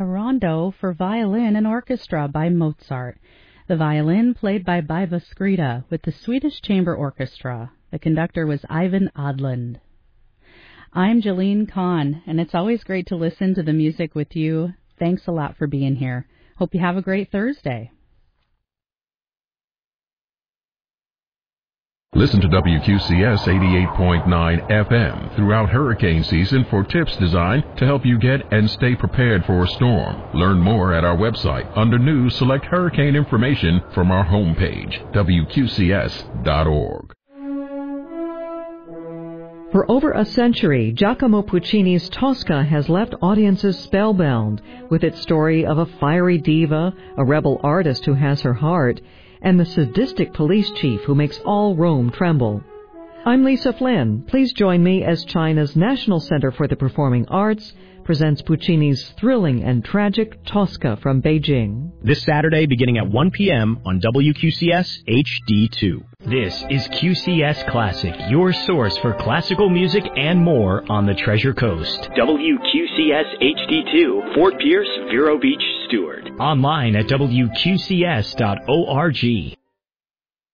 a rondo for violin and orchestra by Mozart. The violin played by Baiva Skrida with the Swedish Chamber Orchestra. The conductor was Ivan Odland. I'm Jalene Kahn, and it's always great to listen to the music with you. Thanks a lot for being here. Hope you have a great Thursday. Listen to WQCS 88.9 FM throughout hurricane season for tips designed to help you get and stay prepared for a storm. Learn more at our website. Under News, select Hurricane Information from our homepage, WQCS.org. For over a century, Giacomo Puccini's Tosca has left audiences spellbound with its story of a fiery diva, a rebel artist who has her heart, and the sadistic police chief who makes all Rome tremble. I'm Lisa Flynn. Please join me as China's National Center for the Performing Arts presents Puccini's thrilling and tragic Tosca from Beijing. This Saturday beginning at 1 p.m. on WQCS HD2. This is QCS Classic, your source for classical music and more on the Treasure Coast. WQCS HD2, Fort Pierce, Vero Beach, Stewart. Online at WQCS.org.